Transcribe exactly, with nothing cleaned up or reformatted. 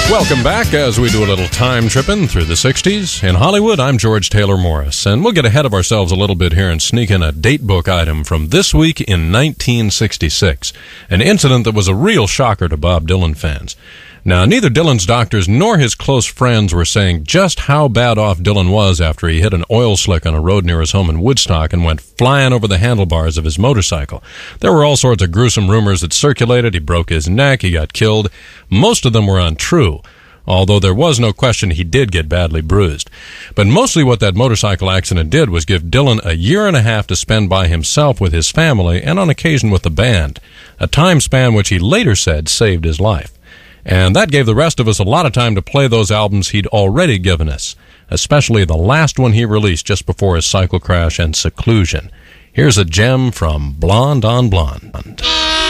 Welcome back as we do a little time tripping through the sixties. In Hollywood, I'm George Taylor Morris, and we'll get ahead of ourselves a little bit here and sneak in a date book item from this week in nineteen sixty-six, an incident that was a real shocker to Bob Dylan fans. Now, neither Dylan's doctors nor his close friends were saying just how bad off Dylan was after he hit an oil slick on a road near his home in Woodstock and went flying over the handlebars of his motorcycle. There were all sorts of gruesome rumors that circulated. He broke his neck, he got killed. Most of them were untrue, although there was no question he did get badly bruised. But mostly what that motorcycle accident did was give Dylan a year and a half to spend by himself with his family and on occasion with the band, a time span which he later said saved his life. And that gave the rest of us a lot of time to play those albums he'd already given us, especially the last one he released just before his cycle crash and seclusion. Here's a gem from Blonde on Blonde.